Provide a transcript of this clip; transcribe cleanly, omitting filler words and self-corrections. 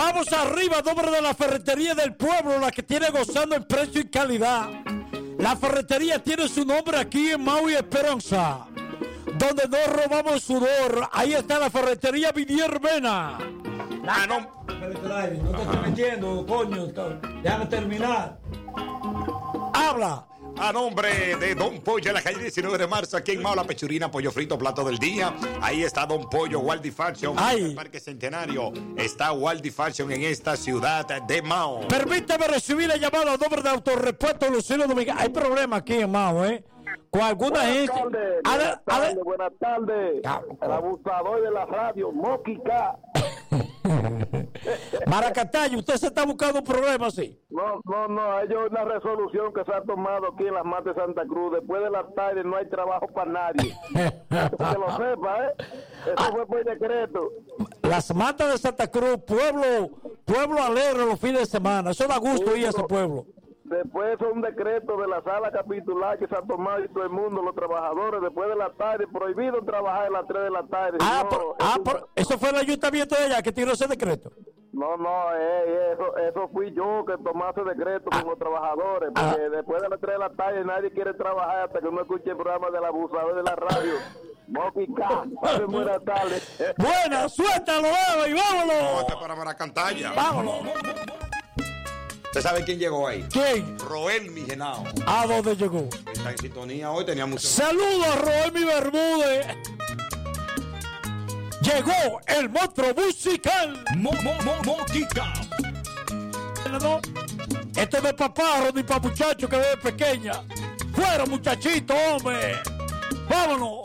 Vamos arriba, nombre de la ferretería del pueblo, la que tiene gozando en precio y calidad. La ferretería tiene su nombre aquí en Mau y Esperanza, donde no robamos sudor. Ahí está la ferretería Vidier Mena. No. No te estoy metiendo, coño. Déjame terminar. Habla. A nombre de Don Pollo en la calle 19 de marzo, aquí en Mao, la pechurina, pollo frito, plato del día. Ahí está Don Pollo, Waldi Fashion, en el Parque Centenario. Está Waldi Fashion en esta ciudad de Mao. Permítame recibir la llamada a nombre de Autorrepuesto Lucero Domingo. Hay problemas aquí en Mao, con alguna gente. Buenas tardes. El abusador de la radio, Moquica. Maracatayo, usted se está buscando un problema, ¿sí? No, hay una resolución que se ha tomado aquí en las Matas de Santa Cruz. Después de la tarde no hay trabajo para nadie. Que lo sepa, Eso fue por decreto. Las Matas de Santa Cruz, pueblo alegre los fines de semana. Eso da gusto ir a ese pueblo. Después es un decreto de la sala capitular que se ha tomado y todo el mundo, los trabajadores, después de la tarde, prohibido trabajar a las 3 de la tarde. Eso fue el ayuntamiento de allá que tiró ese decreto. No, eso fui yo que tomé ese decreto con los trabajadores, porque después de las 3 de la tarde nadie quiere trabajar hasta que uno escuche el programa del abusador de la radio. Moquica, buenas tardes. Buenas, suéltalo, y vámonos. Vamos para Maracantalla. Vámonos. ¿Usted sabe quién llegó ahí? ¿Quién? Roel Migenao. ¿A dónde llegó? Está en sintonía hoy, tenía mucho. Saludos a Roel Mi Bermúdez. Llegó el monstruo musical. Moquica. Esto no es papá, ni para muchachos que ven pequeña. Fuera, muchachito, hombre. Vámonos.